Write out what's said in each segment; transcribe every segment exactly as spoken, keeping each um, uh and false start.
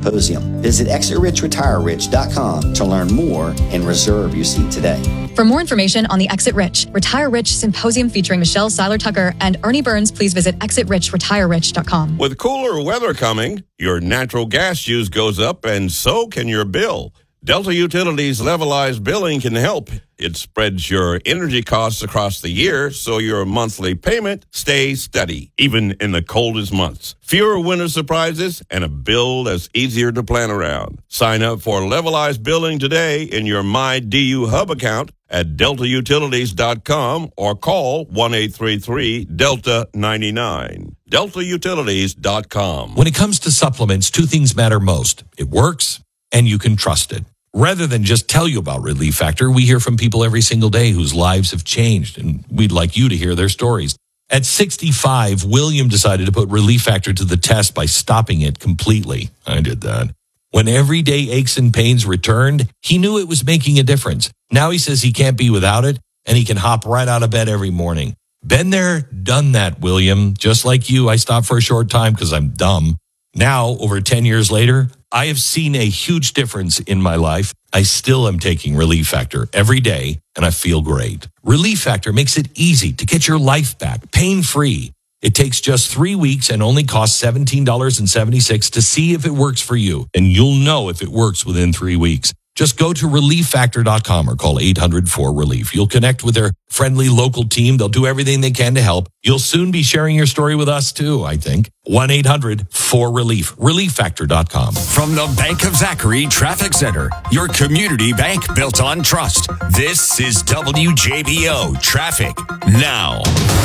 Symposium. Visit exit rich retire rich dot com to learn more and reserve your seat today. For more information on the Exit Rich, Retire Rich Symposium featuring Michelle Seiler Tucker and Ernie Burns, please visit exit rich retire rich dot com. With cooler weather coming, your natural gas use goes up and so can your bill. Delta Utilities levelized billing can help. It spreads your energy costs across the year so your monthly payment stays steady, even in the coldest months. Fewer winter surprises and a bill that's easier to plan around. Sign up for levelized billing today in your MyDU Hub account at delta utilities dot com or call one eight three three delta ninety-nine. delta utilities dot com. When it comes to supplements, two things matter most. It works and you can trust it. Rather than just tell you about Relief Factor, we hear from people every single day whose lives have changed, and we'd like you to hear their stories. At sixty-five, William decided to put Relief Factor to the test by stopping it completely. I did that. When everyday aches and pains returned, he knew it was making a difference. Now he says he can't be without it, and he can hop right out of bed every morning. Been there, done that, William. Just like you, I stopped for a short time because I'm dumb. Now, over ten years later, I have seen a huge difference in my life. I still am taking Relief Factor every day, and I feel great. Relief Factor makes it easy to get your life back, pain-free. It takes just three weeks and only costs seventeen dollars and seventy-six cents to see if it works for you, and you'll know if it works within three weeks. Just go to relief factor dot com or call eight hundred four relief. You'll connect with their friendly local team. They'll do everything they can to help. You'll soon be sharing your story with us too, I think. one eight hundred four relief. relief factor dot com. From the Bank of Zachary Traffic Center, your community bank built on trust. This is W J B O Traffic Now.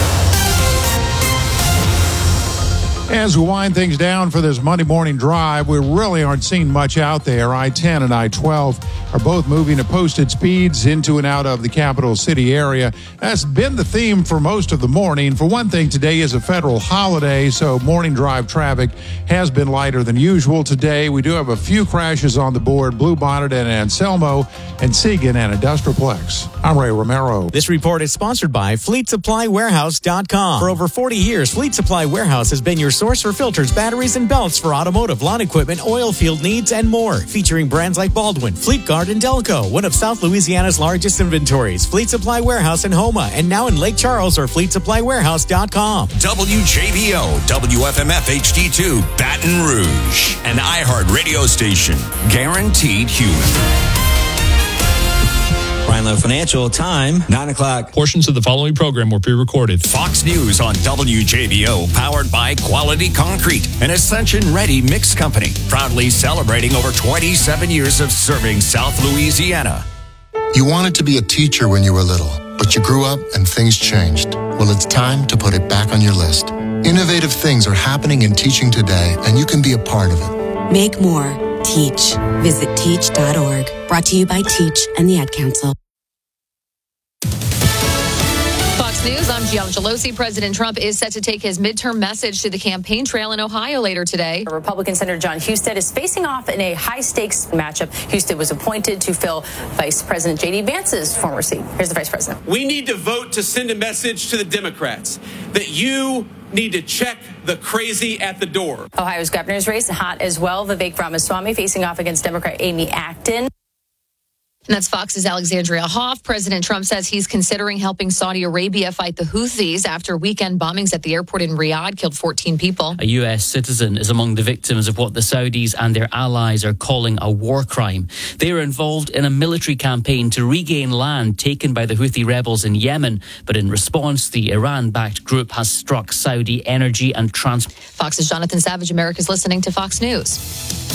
As we wind things down for this Monday morning drive, we really aren't seeing much out there. I ten and I twelve are both moving at posted speeds into and out of the capital city area. That's been the theme for most of the morning. For one thing, today is a federal holiday, so morning drive traffic has been lighter than usual today. We do have a few crashes on the board, Bluebonnet and Anselmo and Segan and Industrialplex. I'm Ray Romero. This report is sponsored by fleet supply warehouse dot com. For over forty years, Fleet Supply Warehouse has been your source for filters, batteries, and belts for automotive, lawn equipment, oil field needs, and more. Featuring brands like Baldwin, Fleet Guard, and Delco, one of South Louisiana's largest inventories. Fleet Supply Warehouse in Houma, and now in Lake Charles, or fleet supply warehouse dot com. W J B O, W F M F H D two, Baton Rouge. An iHeart radio station. Guaranteed human. Rhineland Financial, time, nine o'clock. Portions of the following program were pre-recorded. Fox News on W J B O, powered by Quality Concrete, an Ascension-ready mix company, proudly celebrating over twenty-seven years of serving South Louisiana. You wanted to be a teacher when you were little, but you grew up and things changed. Well, it's time to put it back on your list. Innovative things are happening in teaching today, and you can be a part of it. Make more. Teach. Visit teach dot org. Brought to you by Teach and the Ad Council. Fox News, I'm Gianna Gelosi. President Trump is set to take his midterm message to the campaign trail in Ohio later today. Republican Senator John Husted is facing off in a high-stakes matchup. Husted was appointed to fill Vice President J D Vance's former seat. Here's the Vice President. We need to vote to send a message to the Democrats that you need to check the crazy at the door. Ohio's governor's race hot as well. Vivek Ramaswamy facing off against Democrat Amy Acton. And that's Fox's Alexandria Hoff. President Trump says he's considering helping Saudi Arabia fight the Houthis after weekend bombings at the airport in Riyadh killed fourteen people. A U S citizen is among the victims of what the Saudis and their allies are calling a war crime. They are involved in a military campaign to regain land taken by the Houthi rebels in Yemen. But in response, the Iran-backed group has struck Saudi energy and transport. Fox's Jonathan Savage. America's listening to Fox News.